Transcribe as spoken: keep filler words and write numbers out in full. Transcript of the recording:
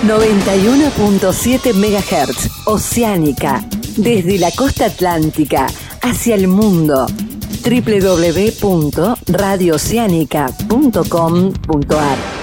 noventa y uno punto siete megahertz, Oceánica, desde la costa atlántica hacia el mundo. doble u doble u doble u punto radio oceánica punto com punto a r